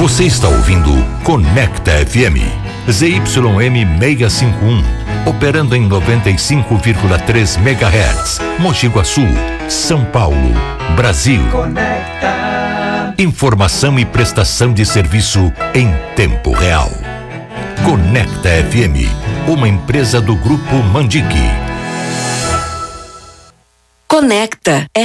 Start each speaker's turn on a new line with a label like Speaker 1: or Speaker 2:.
Speaker 1: Você está ouvindo Conecta FM, ZYM 651, operando em 95,3 MHz, Mogi Guaçu, São Paulo, Brasil.
Speaker 2: Conecta.
Speaker 1: Informação e prestação de serviço em tempo real. Conecta FM, uma empresa do Grupo Mandique.
Speaker 3: Conecta